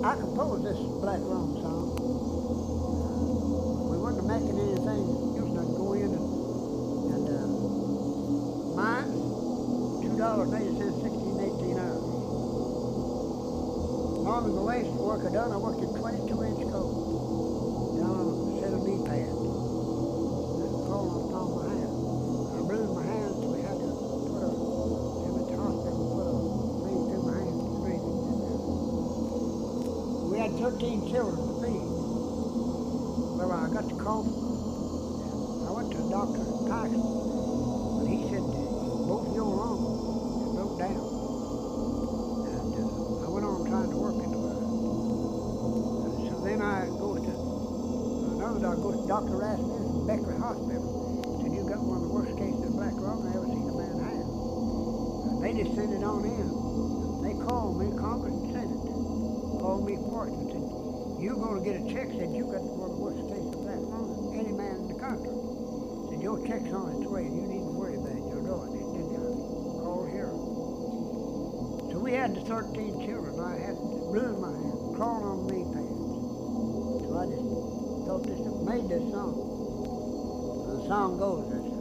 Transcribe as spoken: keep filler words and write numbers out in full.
I composed this Black Rum song. We wasn't making anything. Used to go in and, and uh, mine, two dollars and eighty cents, sixteen, eighteen hours. Long as the last work I done, I worked in twenty-two inch coat down on a set of knee pads. And crawling on top of my hand. I bruised my hand, so we had to put a, him at the hospital, put a thing through my hand to breathe it. We had thirteen children to feed. Well, I got the cough. I went to the doctor in Tyson, but he said, both your lungs broke down. And uh, I went on trying to work in the world. And so then I go to another doctor, go to Doctor Rasmussen in Beckley Hospital. Said, you got one of the worst cases of black lung I ever seen a man have. And they just sent it on in. They called me, Congress and Senate, called me for it and said, you're going to get a check, said you got one of the worst cases of black lung of any man in the country. Said your check's on its way and you needn't worry about it, you're doing it. Then you call here. So we had the thirteen children. I had ruined my hand, crawling on knee pads. So I just thought this, made this song. The song goes,